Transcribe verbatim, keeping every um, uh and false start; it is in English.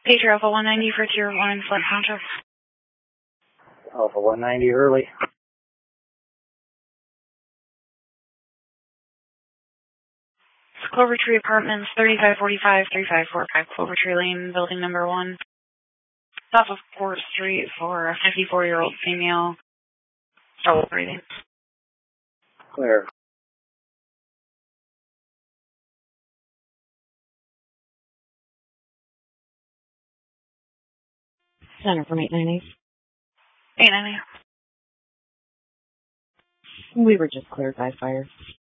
Pager Alpha one ninety for Tier one in Flint Township. Alpha one ninety early. Clover Tree Apartments, thirty-five forty-five, thirty-five forty-five Clover Tree Lane, building number one. South of Court Street for a fifty-four-year-old female. Trouble breathing. Clear. Center from eight ninety. eight ninety. We were just cleared by fire.